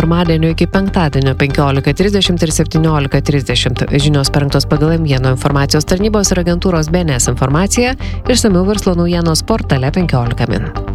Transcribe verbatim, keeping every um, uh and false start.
pirmadienio iki penktadienio penkiolika trisdešimt ir septyniolika trisdešimt. Žinios parengtos pagal M vieno informacijos tarnybos ir agentūros B N S informaciją, išsamiau verslo naujienos portale penkiolika min.